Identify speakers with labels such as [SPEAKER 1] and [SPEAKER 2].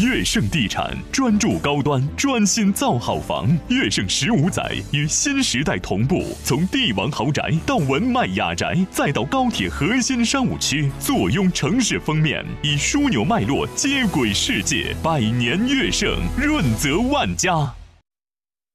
[SPEAKER 1] 悦盛地产专注高端，专心造好房。悦盛15载与新时代同步，从帝王豪宅到文迈雅宅，再到高铁核心商务区，坐拥城市封面，以枢纽脉络接轨世界。百年悦盛，润泽万家。